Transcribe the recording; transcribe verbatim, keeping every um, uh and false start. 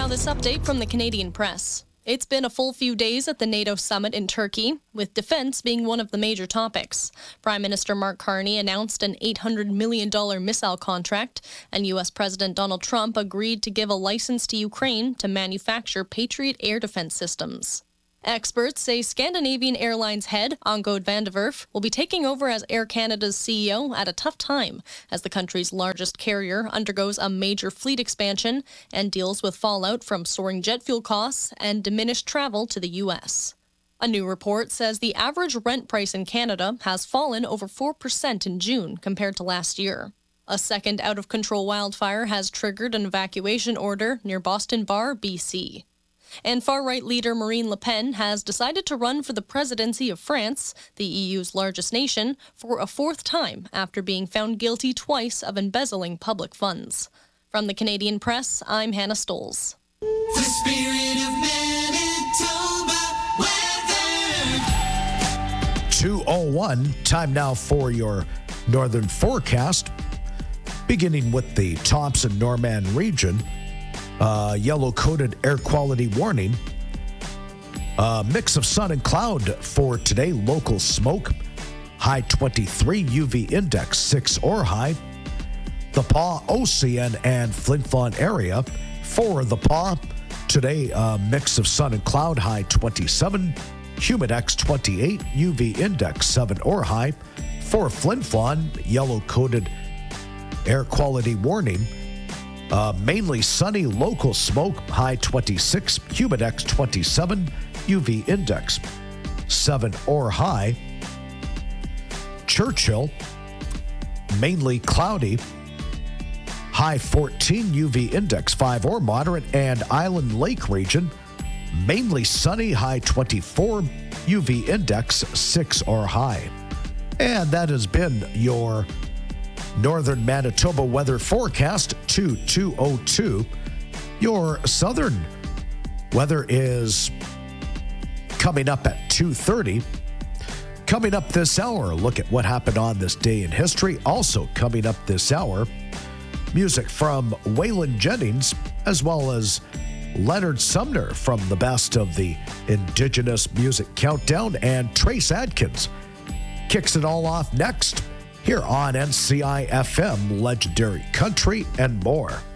Now this update from the Canadian Press. It's been a full few days at the NATO summit in Turkey, with defense being one of the major topics. Prime Minister Mark Carney announced an eight hundred million dollars missile contract, and U S President Donald Trump agreed to give a license to Ukraine to manufacture Patriot air defense systems. Experts say Scandinavian Airlines head, Anko van der Werf, will be taking over as Air Canada's C E O at a tough time, as the country's largest carrier undergoes a major fleet expansion and deals with fallout from soaring jet fuel costs and diminished travel to the U S. A new report says the average rent price in Canada has fallen over four percent in June compared to last year. A second out-of-control wildfire has triggered an evacuation order near Boston Bar, B C. And far-right leader Marine Le Pen has decided to run for the presidency of France, the E U's largest nation, for a fourth time after being found guilty twice of embezzling public funds. From the Canadian Press, I'm Hannah Stoles. The spirit of Manitoba weather. two oh one, time now for your northern forecast. Beginning with the Thompson-Norman region. Uh, yellow-coated air quality warning. A mix of sun and cloud for today. Local smoke. High twenty-three. U V index six or high. The Pas, Ocean, and Flin Flon area. For the Pas, today a mix of sun and cloud. High twenty-seven. Humidex twenty-eight. U V index seven or high. For Flin Flon, yellow-coated air quality warning. Uh, mainly sunny, local smoke, high twenty-six, humidex twenty-seven, U V index seven or high. Churchill, mainly cloudy, high fourteen, U V index five or moderate, and Island Lake region, mainly sunny, high twenty-four, U V index six or high. And that has been your Northern Manitoba weather forecast to two oh two. Your southern weather is coming up at two thirty. Coming up this hour, look at what happened on this day in history. Also coming up this hour, music from Waylon Jennings, as well as Leonard Sumner from the best of the Indigenous Music Countdown, and Trace Adkins kicks it all off next here on N C I F M, Legendary Country and more.